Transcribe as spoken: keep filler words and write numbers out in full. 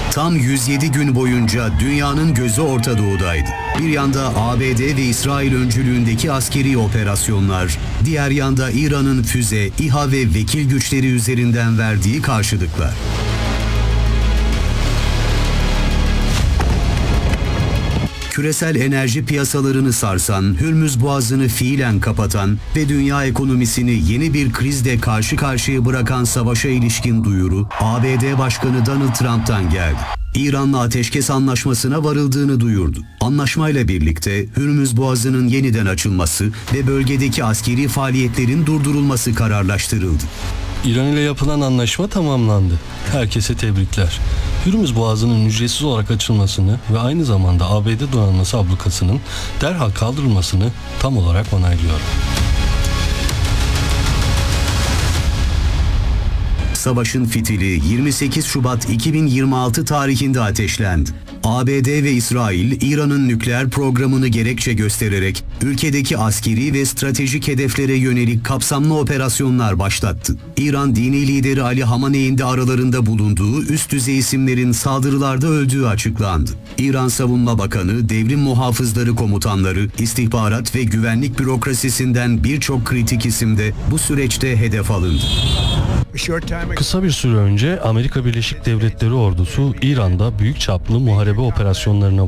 Tam yüz yedi gün boyunca dünyanın gözü Orta Doğu'daydı. Bir yanda A B D ve İsrail öncülüğündeki askeri operasyonlar, diğer yanda İran'ın füze, İHA ve vekil güçleri üzerinden verdiği karşılıklar. Küresel enerji piyasalarını sarsan, Hürmüz Boğazı'nı fiilen kapatan ve dünya ekonomisini yeni bir krizle karşı karşıya bırakan savaşa ilişkin duyuru A B D Başkanı Donald Trump'tan geldi. İran'la ateşkes anlaşmasına varıldığını duyurdu. Anlaşmayla birlikte Hürmüz Boğazı'nın yeniden açılması ve bölgedeki askeri faaliyetlerin durdurulması kararlaştırıldı. İran ile yapılan anlaşma tamamlandı. Herkese tebrikler. Hürmüz Boğazı'nın ücretsiz olarak açılmasını ve aynı zamanda A B D donanması ablukasının derhal kaldırılmasını tam olarak onaylıyorum. Savaşın fitili yirmi sekiz Şubat iki bin yirmi altı tarihinde ateşlendi. A B D ve İsrail, İran'ın nükleer programını gerekçe göstererek ülkedeki askeri ve stratejik hedeflere yönelik kapsamlı operasyonlar başlattı. İran dini lideri Ali Hamaney'in de aralarında bulunduğu üst düzey isimlerin saldırılarda öldüğü açıklandı. İran Savunma Bakanı, devrim muhafızları komutanları, istihbarat ve güvenlik bürokrasisinden birçok kritik isim de bu süreçte hedef alındı. Kısa bir süre önce Amerika Birleşik Devletleri ordusu İran'da büyük çaplı muharebe operasyonlarına